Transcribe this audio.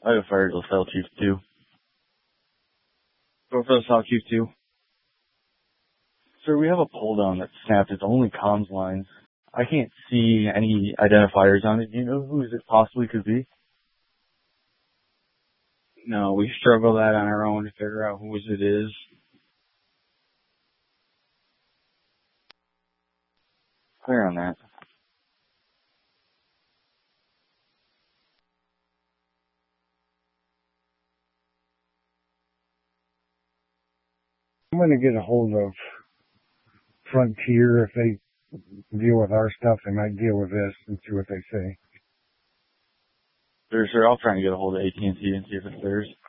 I have fired LaSalle Chief 2. Go for LaSalle Chief 2. Sir, we have a pull down that snapped its only comms lines. I can't see any identifiers on it. Do you know who it possibly could be? No, we struggle that on our own to figure out whose it is. Clear on that. I'm going to get a hold of Frontier. If they deal with our stuff, they might deal with this and see what they say. Sure, I'll try and get a hold of AT&T and see if it's theirs.